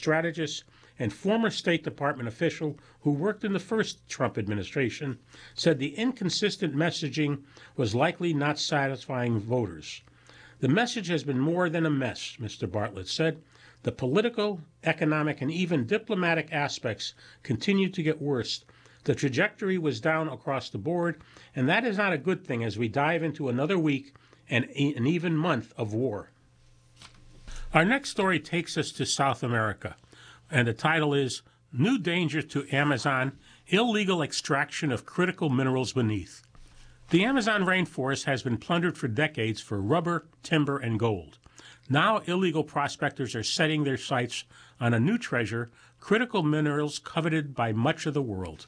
strategist and former State Department official who worked in the first Trump administration, said the inconsistent messaging was likely not satisfying voters. The message has been more than a mess, Mr. Bartlett said. The political, economic, and even diplomatic aspects continue to get worse. The trajectory was down across the board, and that is not a good thing as we dive into another week and an even month of war. Our next story takes us to South America, and the title is New Danger to Amazon, Illegal Extraction of Critical Minerals Beneath. The Amazon rainforest has been plundered for decades for rubber, timber, and gold. Now illegal prospectors are setting their sights on a new treasure, critical minerals coveted by much of the world.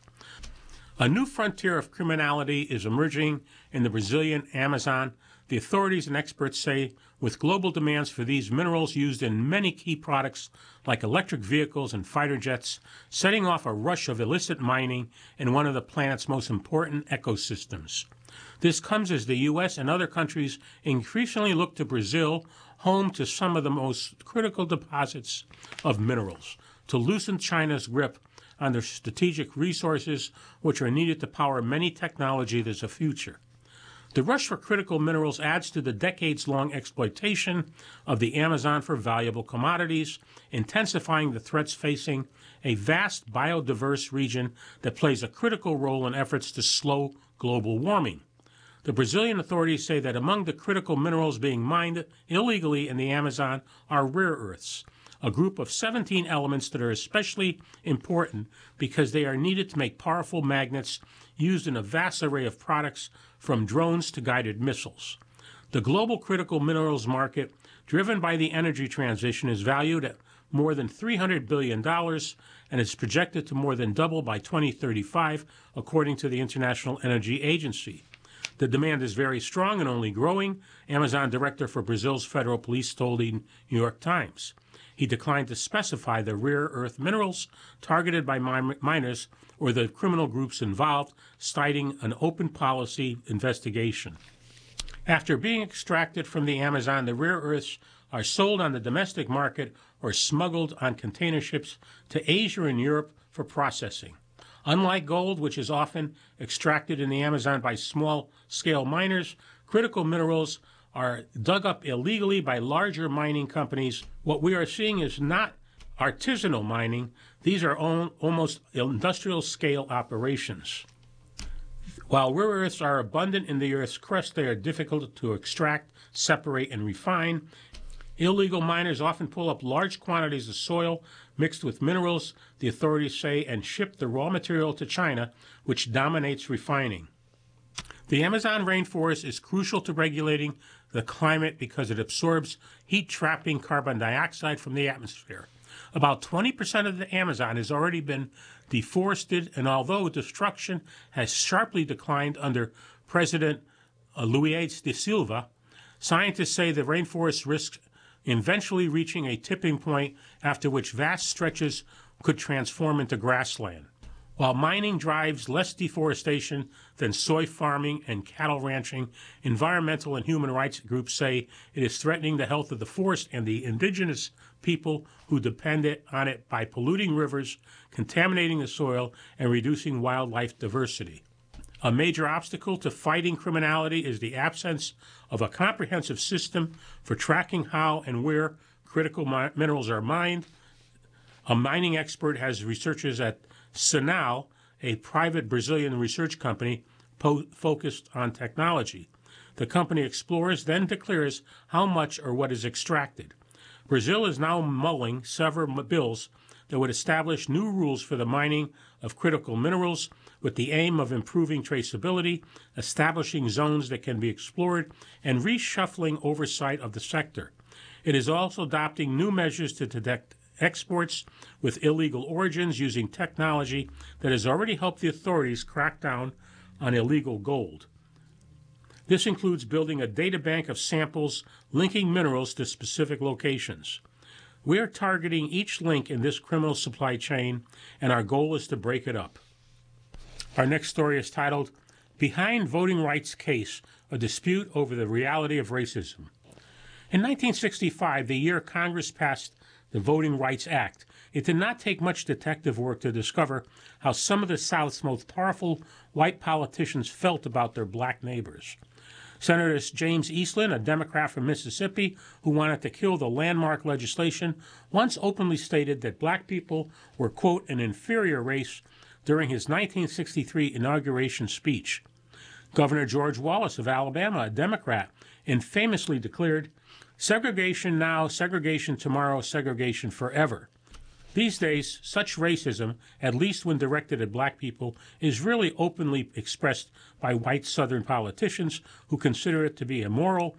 A new frontier of criminality is emerging in the Brazilian Amazon. The authorities and experts say with global demands for these minerals used in many key products like electric vehicles and fighter jets, setting off a rush of illicit mining in one of the planet's most important ecosystems. This comes as the U.S. and other countries increasingly look to Brazil, home to some of the most critical deposits of minerals, to loosen China's grip on their strategic resources, which are needed to power many technologies of the future. The rush for critical minerals adds to the decades-long exploitation of the Amazon for valuable commodities, intensifying the threats facing a vast biodiverse region that plays a critical role in efforts to slow global warming. The Brazilian authorities say that among the critical minerals being mined illegally in the Amazon are rare earths, a group of 17 elements that are especially important because they are needed to make powerful magnets used in a vast array of products from drones to guided missiles. The global critical minerals market, driven by the energy transition, is valued at more than $300 billion and is projected to more than double by 2035, according to the International Energy Agency. The demand is very strong and only growing, Amazon director for Brazil's federal police told the New York Times. He declined to specify the rare earth minerals targeted by miners or the criminal groups involved, citing an open policy investigation. After being extracted from the Amazon, the rare earths are sold on the domestic market or smuggled on container ships to Asia and Europe for processing. Unlike gold, which is often extracted in the Amazon by small-scale miners, critical minerals are dug up illegally by larger mining companies. What we are seeing is not artisanal mining. These are almost industrial-scale operations. While rare earths are abundant in the Earth's crust, they are difficult to extract, separate, and refine. Illegal miners often pull up large quantities of soil mixed with minerals, the authorities say, and ship the raw material to China, which dominates refining. The Amazon rainforest is crucial to regulating the climate because it absorbs heat-trapping carbon dioxide from the atmosphere. About 20% of the Amazon has already been deforested, and although destruction has sharply declined under President Luiz da Silva, scientists say the rainforest risks eventually reaching a tipping point after which vast stretches could transform into grassland. While mining drives less deforestation than soy farming and cattle ranching, environmental and human rights groups say it is threatening the health of the forest and the indigenous people who depend on it by polluting rivers, contaminating the soil, and reducing wildlife diversity. A major obstacle to fighting criminality is the absence of a comprehensive system for tracking how and where critical minerals are mined. A mining expert has researchers at Sinal, a private Brazilian research company focused on technology. The company explores, then declares how much or what is extracted. Brazil is now mulling several bills that would establish new rules for the mining of critical minerals with the aim of improving traceability, establishing zones that can be explored, and reshuffling oversight of the sector. It is also adopting new measures to detect exports with illegal origins using technology that has already helped the authorities crack down on illegal gold. This includes building a data bank of samples linking minerals to specific locations. We are targeting each link in this criminal supply chain, and our goal is to break it up. Our next story is titled, Behind Voting Rights Case, a Dispute Over the Reality of Racism. In 1965, the year Congress passed the Voting Rights Act, It did not take much detective work to discover how some of the South's most powerful white politicians felt about their black neighbors. Senator James Eastland, a Democrat from Mississippi who wanted to kill the landmark legislation, once openly stated that black people were, quote, an inferior race during his 1963 inauguration speech. Governor George Wallace of Alabama, a Democrat, infamously declared, segregation now, segregation tomorrow, segregation forever. These days, such racism, at least when directed at black people, is really openly expressed by white Southern politicians who consider it to be immoral,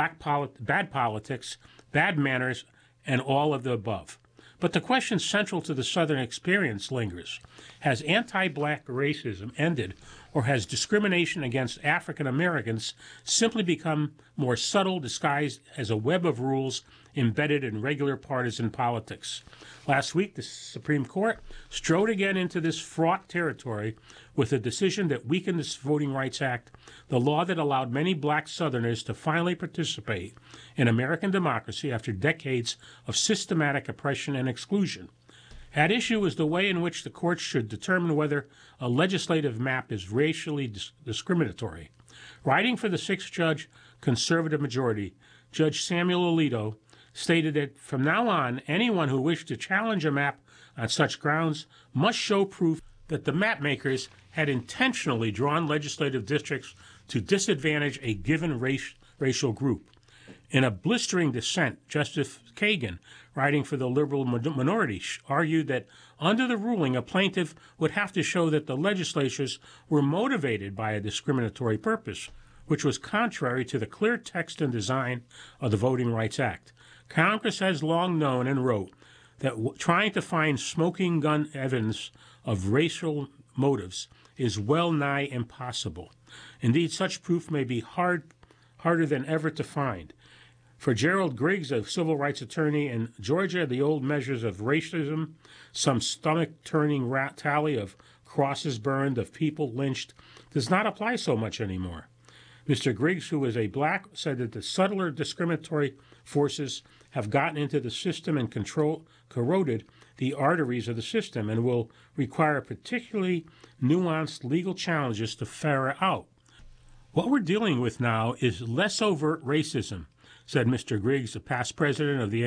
bad politics, bad manners, and all of the above. But the question central to the Southern experience lingers. Has anti-black racism ended, or has discrimination against African Americans simply become more subtle, disguised as a web of rules embedded in regular partisan politics? Last week, the Supreme Court strode again into this fraught territory with a decision that weakened the Voting Rights Act, the law that allowed many black Southerners to finally participate in American democracy after decades of systematic oppression and exclusion. At issue is the way in which the courts should determine whether a legislative map is racially discriminatory. Writing for the six-judge conservative majority, Judge Samuel Alito stated that from now on, anyone who wished to challenge a map on such grounds must show proof that the map makers had intentionally drawn legislative districts to disadvantage a given racial group. In a blistering dissent, Justice Kagan, writing for the liberal minority, argued that under the ruling, a plaintiff would have to show that the legislatures were motivated by a discriminatory purpose, which was contrary to the clear text and design of the Voting Rights Act. Congress has long known and wrote that trying to find smoking gun evidence of racial motives is well nigh impossible. Indeed, such proof may be harder than ever to find. For Gerald Griggs, a civil rights attorney in Georgia, the old measures of racism, some stomach-turning tally of crosses burned, of people lynched, does not apply so much anymore. Mr. Griggs, who is a black, said that the subtler discriminatory forces have gotten into the system and corroded the arteries of the system and will require particularly nuanced legal challenges to ferret out. What we're dealing with now is less overt racism, said Mr. Griggs, the past president of the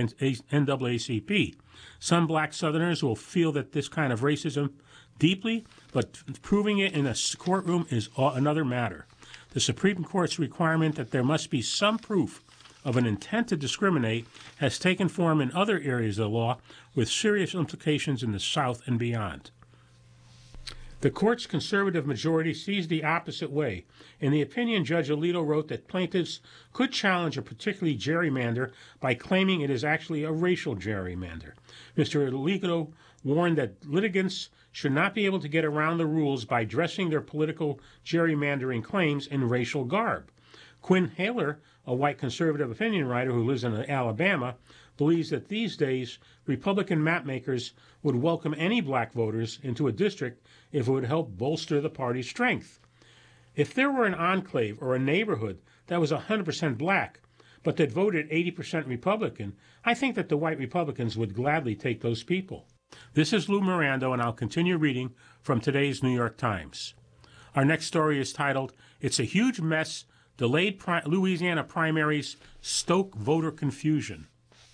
NAACP. Some black Southerners will feel that this kind of racism deeply, but proving it in a courtroom is another matter. The Supreme Court's requirement that there must be some proof of an intent to discriminate has taken form in other areas of the law with serious implications in the South and beyond. The court's conservative majority sees the opposite way. In the opinion, Judge Alito wrote that plaintiffs could challenge a particular gerrymander by claiming it is actually a racial gerrymander. Mr. Alito warned that litigants should not be able to get around the rules by dressing their political gerrymandering claims in racial garb. Quinn Haler, a white conservative opinion writer who lives in Alabama, believes that these days Republican mapmakers would welcome any black voters into a district if it would help bolster the party's strength. If there were an enclave or a neighborhood that was 100% black, but that voted 80% Republican, I think that the white Republicans would gladly take those people. This is Lou Mirando, and I'll continue reading from today's New York Times. Our next story is titled, "It's a Huge Mess, Delayed Louisiana Primaries Stoke Voter Confusion."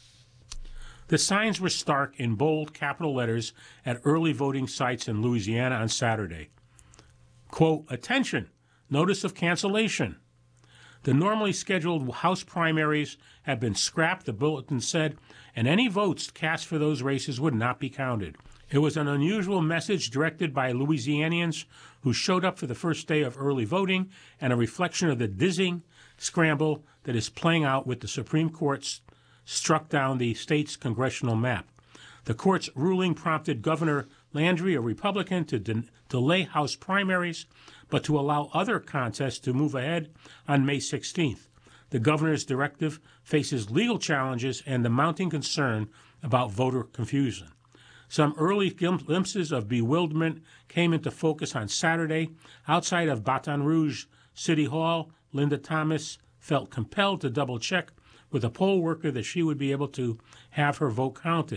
The signs were stark in bold capital letters at early voting sites in Louisiana on Saturday. Quote, "Attention, notice of cancellation." The normally scheduled House primaries have been scrapped, the bulletin said, and any votes cast for those races would not be counted. It was an unusual message directed by Louisianians who showed up for the first day of early voting and a reflection of the dizzying scramble that is playing out with the Supreme Court's struck down the state's congressional map. The court's ruling prompted Governor Landry, a Republican, to delay House primaries, but to allow other contests to move ahead on May 16th. The governor's directive faces legal challenges and the mounting concern about voter confusion. Some early glimpses of bewilderment came into focus on Saturday. Outside of Baton Rouge City Hall, Linda Thomas felt compelled to double-check with a poll worker that she would be able to have her vote counted.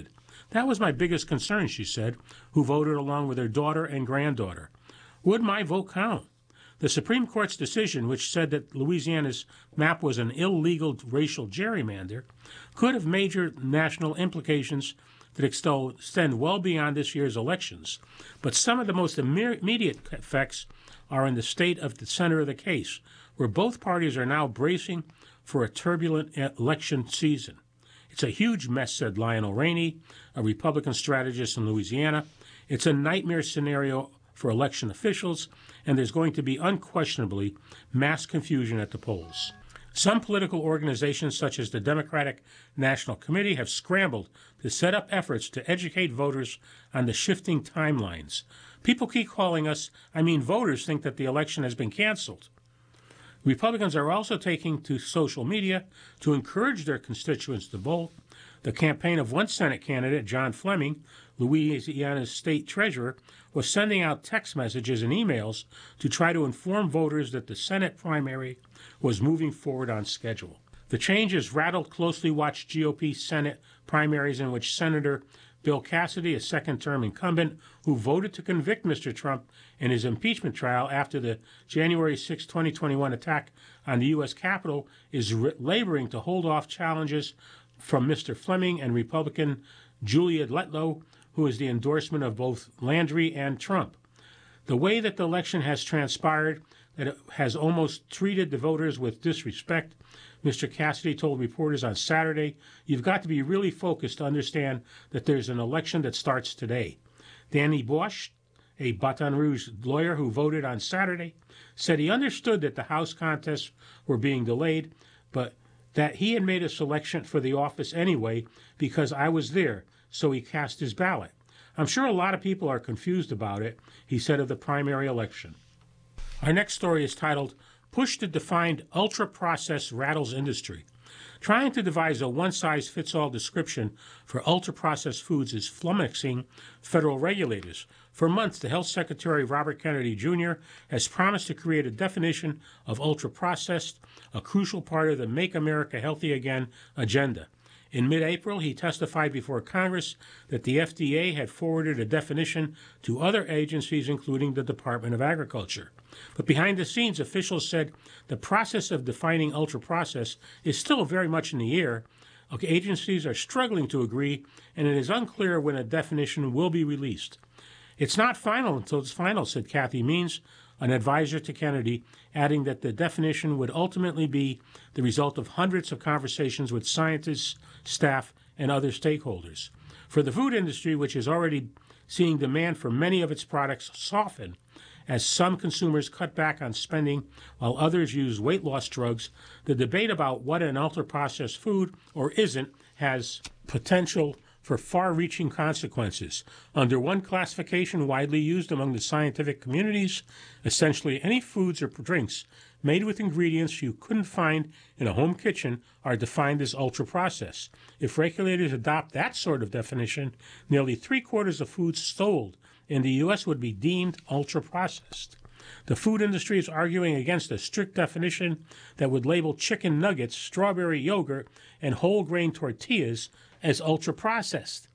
That was my biggest concern, she said, who voted along with her daughter and granddaughter. Would my vote count? The Supreme Court's decision, which said that Louisiana's map was an illegal racial gerrymander, could have major national implications that extend well beyond this year's elections. But some of the most immediate effects are in the state of the center of the case, where both parties are now bracing for a turbulent election season. It's a huge mess, said Lionel Rainey, a Republican strategist in Louisiana. It's a nightmare scenario for election officials, and there's going to be unquestionably mass confusion at the polls. Some political organizations, such as the Democratic National Committee, have scrambled to set up efforts to educate voters on the shifting timelines. People keep calling us, voters think that the election has been canceled. Republicans are also taking to social media to encourage their constituents to vote. The campaign of one Senate candidate, John Fleming, Louisiana's state treasurer, was sending out text messages and emails to try to inform voters that the Senate primary was moving forward on schedule. The changes rattled closely watched GOP Senate primaries in which Senator Bill Cassidy, a second-term incumbent who voted to convict Mr. Trump in his impeachment trial after the January 6, 2021 attack on the U.S. Capitol, is laboring to hold off challenges from Mr. Fleming and Republican Julia Letlow, who is the endorsement of both Landry and Trump. The way that the election has transpired, that it has almost treated the voters with disrespect, Mr. Cassidy told reporters on Saturday, you've got to be really focused to understand that there's an election that starts today. Danny Bosch, a Baton Rouge lawyer who voted on Saturday, said he understood that the House contests were being delayed, but that he had made a selection for the office anyway because I was there, so he cast his ballot. I'm sure a lot of people are confused about it, he said of the primary election. Our next story is titled, Push to Define Ultra-Processed Rattles Industry. Trying to devise a one-size-fits-all description for ultra-processed foods is flummoxing federal regulators. For months, the Health Secretary Robert Kennedy Jr. has promised to create a definition of ultra-processed, a crucial part of the Make America Healthy Again agenda. In mid-April, he testified before Congress that the FDA had forwarded a definition to other agencies, including the Department of Agriculture. But behind the scenes, officials said the process of defining ultra-processed is still very much in the air. Agencies are struggling to agree, and it is unclear when a definition will be released. It's not final until it's final, said Kathy Means, an advisor to Kennedy, adding that the definition would ultimately be the result of hundreds of conversations with scientists, staff, and other stakeholders. For the food industry, which is already seeing demand for many of its products soften, as some consumers cut back on spending while others use weight loss drugs, the debate about what an ultra-processed food or isn't has potential for far-reaching consequences. Under one classification widely used among the scientific communities, essentially any foods or drinks made with ingredients you couldn't find in a home kitchen are defined as ultra-processed. If regulators adopt that sort of definition, nearly three-quarters of foods sold in the U.S. would be deemed ultra-processed. The food industry is arguing against a strict definition that would label chicken nuggets, strawberry yogurt, and whole grain tortillas as ultra-processed.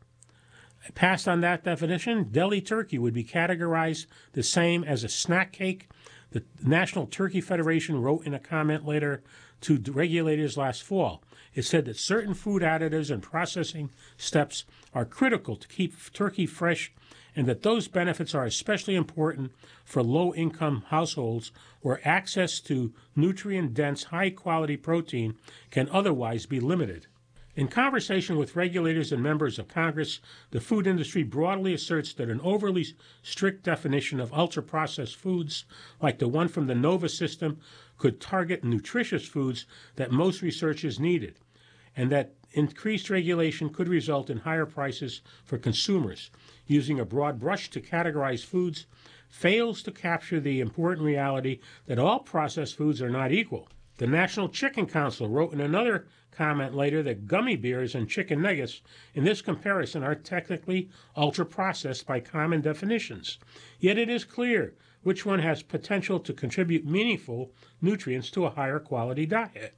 Passed on that definition, deli turkey would be categorized the same as a snack cake. The National Turkey Federation wrote in a comment letter to regulators last fall. It said that certain food additives and processing steps are critical to keep turkey fresh, and that those benefits are especially important for low-income households where access to nutrient-dense, high-quality protein can otherwise be limited. In conversation with regulators and members of Congress, the food industry broadly asserts that an overly strict definition of ultra-processed foods, like the one from the NOVA system, could target nutritious foods that most researchers needed, and that increased regulation could result in higher prices for consumers. Using a broad brush to categorize foods fails to capture the important reality that all processed foods are not equal. The National Chicken Council wrote in another comment later that gummy bears and chicken nuggets in this comparison are technically ultra-processed by common definitions. Yet it is clear which one has potential to contribute meaningful nutrients to a higher quality diet.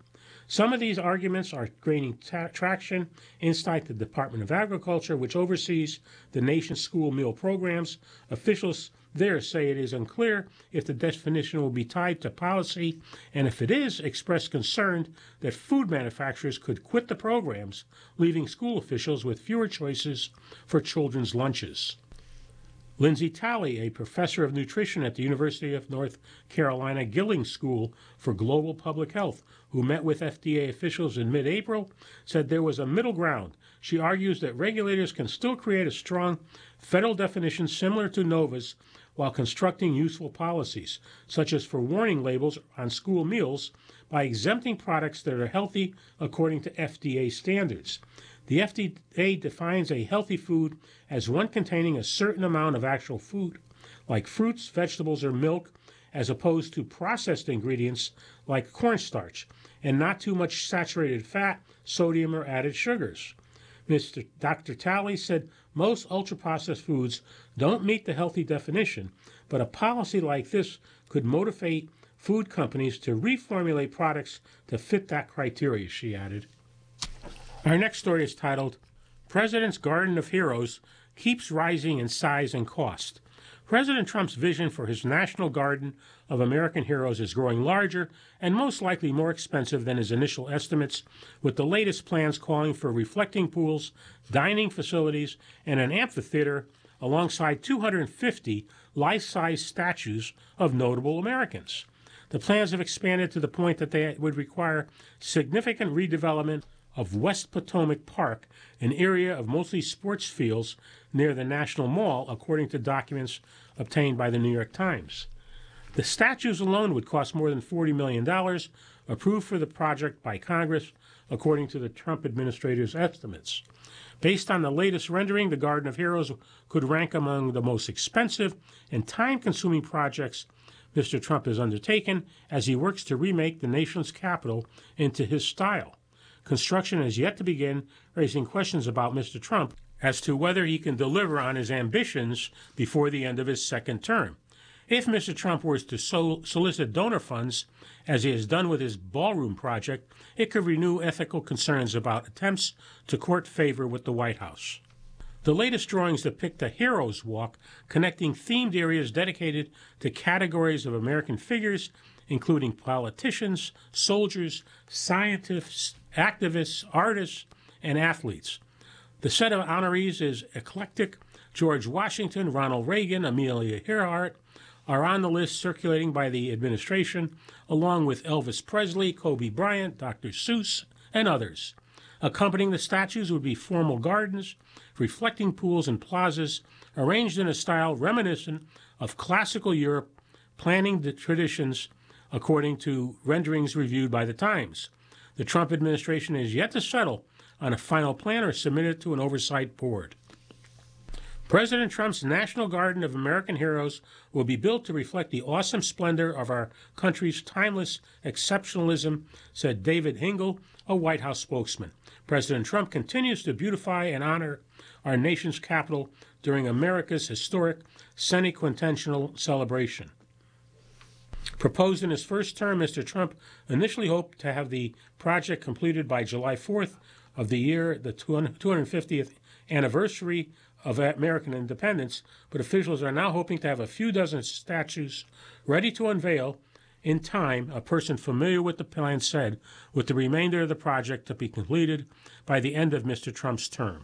Some of these arguments are gaining traction inside the Department of Agriculture, which oversees the nation's school meal programs. Officials there say it is unclear if the definition will be tied to policy, and if it is, express concern that food manufacturers could quit the programs, leaving school officials with fewer choices for children's lunches. Lindsay Talley, a professor of nutrition at the University of North Carolina Gilling School for Global Public Health, who met with FDA officials in mid-April, said there was a middle ground. She argues that regulators can still create a strong federal definition similar to NOVA's while constructing useful policies, such as for warning labels on school meals, by exempting products that are healthy according to FDA standards. The FDA defines a healthy food as one containing a certain amount of actual food, like fruits, vegetables, or milk, as opposed to processed ingredients like cornstarch, and not too much saturated fat, sodium, or added sugars. Dr. Talley said most ultra-processed foods don't meet the healthy definition, but a policy like this could motivate food companies to reformulate products to fit that criteria, she added. Our next story is titled, President's Garden of Heroes Keeps Rising in Size and Cost. President Trump's vision for his National Garden of American Heroes is growing larger and most likely more expensive than his initial estimates, with the latest plans calling for reflecting pools, dining facilities, and an amphitheater alongside 250 life-size statues of notable Americans. The plans have expanded to the point that they would require significant redevelopment of West Potomac Park, an area of mostly sports fields near the National Mall, according to documents obtained by the New York Times. The statues alone would cost more than $40 million, approved for the project by Congress, according to the Trump administrator's estimates. Based on the latest rendering, the Garden of Heroes could rank among the most expensive and time-consuming projects Mr. Trump has undertaken as he works to remake the nation's capital into his style. Construction has yet to begin, raising questions about Mr. Trump as to whether he can deliver on his ambitions before the end of his second term. If Mr. Trump were to solicit donor funds, as he has done with his ballroom project, it could renew ethical concerns about attempts to court favor with the White House. The latest drawings depict a Heroes Walk connecting themed areas dedicated to categories of American figures, including politicians, soldiers, scientists, activists, artists, and athletes. The set of honorees is eclectic. George Washington, Ronald Reagan, Amelia Earhart are on the list circulating by the administration, along with Elvis Presley, Kobe Bryant, Dr. Seuss, and others. Accompanying the statues would be formal gardens, reflecting pools, and plazas arranged in a style reminiscent of classical Europe, planning the traditions according to renderings reviewed by the Times. The Trump administration is yet to settle on a final plan or submit it to an oversight board. President Trump's National Garden of American Heroes will be built to reflect the awesome splendor of our country's timeless exceptionalism, said David Hingle, a White House spokesman. President Trump continues to beautify and honor our nation's capital during America's historic semi-quintennial celebration. Proposed in his first term, Mr. Trump initially hoped to have the project completed by July 4th of the year, the 250th anniversary of American independence, but officials are now hoping to have a few dozen statues ready to unveil in time, a person familiar with the plan said, with the remainder of the project to be completed by the end of Mr. Trump's term.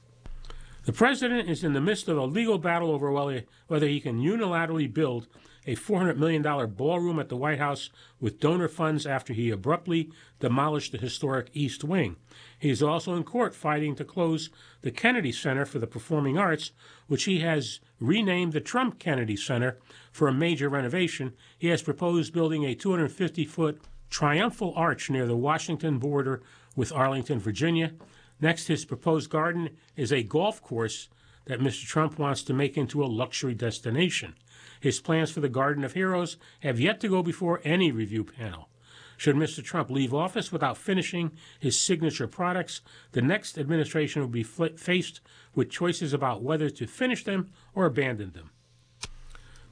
The president is in the midst of a legal battle over whether he can unilaterally build a $400 million ballroom at the White House with donor funds after he abruptly demolished the historic East Wing. He is also in court fighting to close the Kennedy Center for the Performing Arts, which he has renamed the Trump Kennedy Center for a major renovation. He has proposed building a 250-foot triumphal arch near the Washington border with Arlington, Virginia. Next, his proposed garden is a golf course that Mr. Trump wants to make into a luxury destination. His plans for the Garden of Heroes have yet to go before any review panel. Should Mr. Trump leave office without finishing his signature products, the next administration will be faced with choices about whether to finish them or abandon them.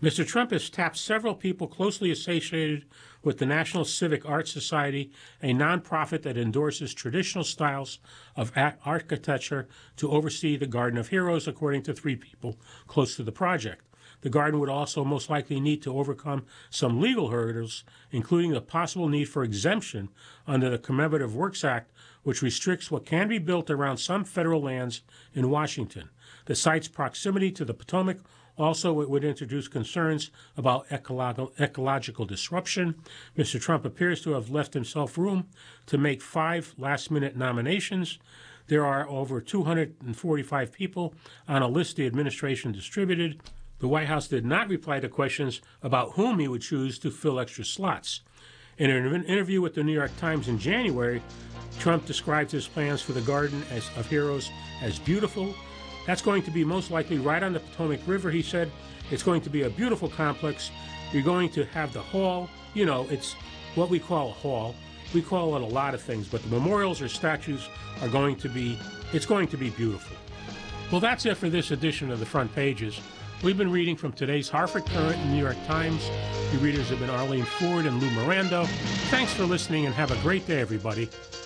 Mr. Trump has tapped several people closely associated with the National Civic Arts Society, a nonprofit that endorses traditional styles of architecture, to oversee the Garden of Heroes, according to 3 people close to the project. The garden would also most likely need to overcome some legal hurdles, including the possible need for exemption under the Commemorative Works Act, which restricts what can be built around some federal lands in Washington. The site's proximity to the Potomac also would introduce concerns about ecological disruption. Mr. Trump appears to have left himself room to make 5 last-minute nominations. There are over 245 people on a list the administration distributed. The White House did not reply to questions about whom he would choose to fill extra slots. In an interview with the New York Times in January, Trump described his plans for the Garden of Heroes as beautiful. That's going to be most likely right on the Potomac River, he said. It's going to be a beautiful complex. You're going to have the hall. You know, it's what we call a hall. We call it a lot of things, but the memorials or statues are going to be beautiful. Well, that's it for this edition of the Front Pages. We've been reading from today's Hartford Courant and New York Times. Your readers have been Arlene Ford and Lou Miranda. Thanks for listening and have a great day, everybody.